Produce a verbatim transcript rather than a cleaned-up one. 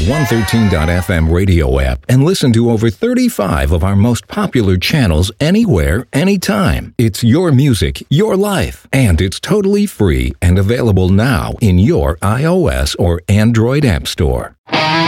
one thirteen dot f m radio app and listen to over thirty-five of our most popular channels anywhere, anytime. It's your music, your life, and it's totally free and available now in your iOS or Android app store.